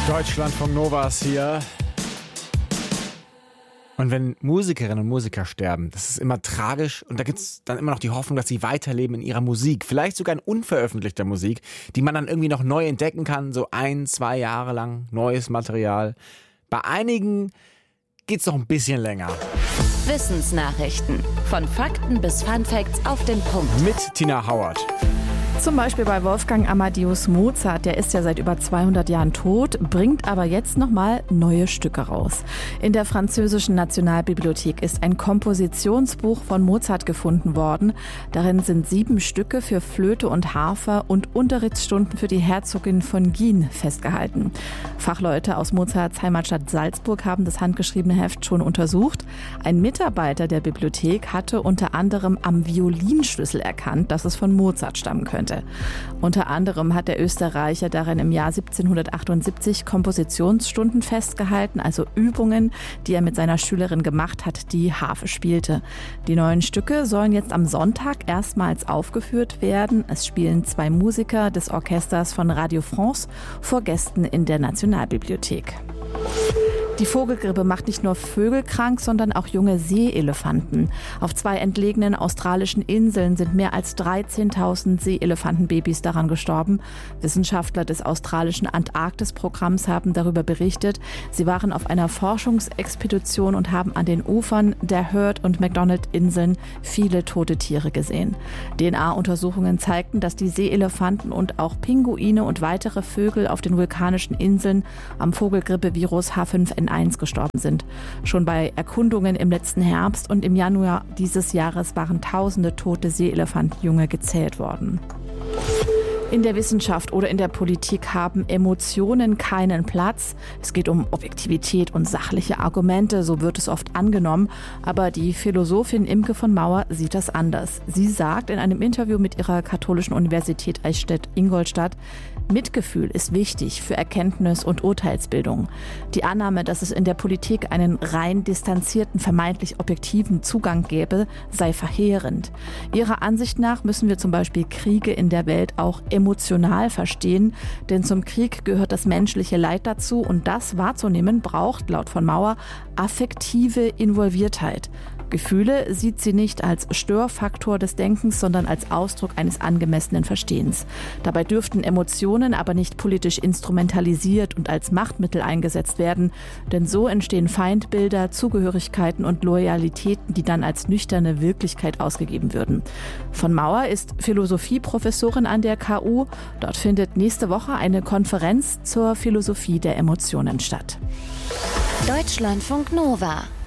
Deutschland von Novas hier. Und wenn Musikerinnen und Musiker sterben, das ist immer tragisch und da gibt es dann immer noch die Hoffnung, dass sie weiterleben in ihrer Musik. Vielleicht sogar in unveröffentlichter Musik, die man dann irgendwie noch neu entdecken kann, so 1-2 Jahre lang neues Material. Bei einigen geht es noch ein bisschen länger. Wissensnachrichten. Von Fakten bis Funfacts auf den Punkt. Mit Tina Howard. Zum Beispiel bei Wolfgang Amadeus Mozart, der ist ja seit über 200 Jahren tot, bringt aber jetzt nochmal neue Stücke raus. In der französischen Nationalbibliothek ist ein Kompositionsbuch von Mozart gefunden worden. Darin sind 7 Stücke für Flöte und Harfe und Unterrichtsstunden für die Herzogin von Guin festgehalten. Fachleute aus Mozarts Heimatstadt Salzburg haben das handgeschriebene Heft schon untersucht. Ein Mitarbeiter der Bibliothek hatte unter anderem am Violinschlüssel erkannt, dass es von Mozart stammen könnte. Unter anderem hat der Österreicher darin im Jahr 1778 Kompositionsstunden festgehalten, also Übungen, die er mit seiner Schülerin gemacht hat, die Harfe spielte. Die neuen Stücke sollen jetzt am Sonntag erstmals aufgeführt werden. Es spielen 2 Musiker des Orchesters von Radio France vor Gästen in der Nationalbibliothek. Die Vogelgrippe macht nicht nur Vögel krank, sondern auch junge Seeelefanten. Auf 2 entlegenen australischen Inseln sind mehr als 13.000 Seeelefantenbabys daran gestorben. Wissenschaftler des australischen Antarktis-Programms haben darüber berichtet. Sie waren auf einer Forschungsexpedition und haben an den Ufern der Heard- und McDonald-Inseln viele tote Tiere gesehen. DNA-Untersuchungen zeigten, dass die Seeelefanten und auch Pinguine und weitere Vögel auf den vulkanischen Inseln am Vogelgrippevirus H5N1 gestorben sind. Schon bei Erkundungen im letzten Herbst und im Januar dieses Jahres waren tausende tote Seeelefantenjunge gezählt worden. In der Wissenschaft oder in der Politik haben Emotionen keinen Platz. Es geht um Objektivität und sachliche Argumente, so wird es oft angenommen. Aber die Philosophin Imke von Mauer sieht das anders. Sie sagt in einem Interview mit ihrer katholischen Universität Eichstätt-Ingolstadt, Mitgefühl ist wichtig für Erkenntnis und Urteilsbildung. Die Annahme, dass es in der Politik einen rein distanzierten, vermeintlich objektiven Zugang gäbe, sei verheerend. Ihrer Ansicht nach müssen wir zum Beispiel Kriege in der Welt auch emotional verstehen, denn zum Krieg gehört das menschliche Leid dazu und das wahrzunehmen braucht, laut von Mauer, affektive Involviertheit. Gefühle sieht sie nicht als Störfaktor des Denkens, sondern als Ausdruck eines angemessenen Verstehens. Dabei dürften Emotionen aber nicht politisch instrumentalisiert und als Machtmittel eingesetzt werden, denn so entstehen Feindbilder, Zugehörigkeiten und Loyalitäten, die dann als nüchterne Wirklichkeit ausgegeben würden. Von Mauer ist Philosophieprofessorin an der KU. Dort findet nächste Woche eine Konferenz zur Philosophie der Emotionen statt. Deutschlandfunk Nova